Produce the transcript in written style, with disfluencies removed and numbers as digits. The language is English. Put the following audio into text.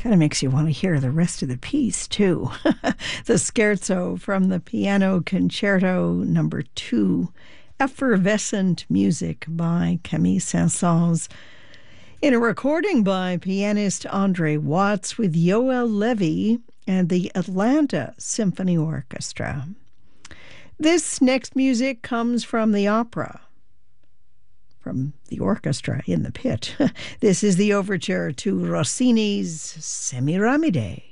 Kind of makes you want to hear the rest of the piece, too. The scherzo from the Piano Concerto Number 2, Effervescent Music by Camille Saint-Saëns, in a recording by pianist Andre Watts with Yoel Levy and the Atlanta Symphony Orchestra. This next music comes from the opera, from the orchestra in the pit. This is the overture to Rossini's Semiramide.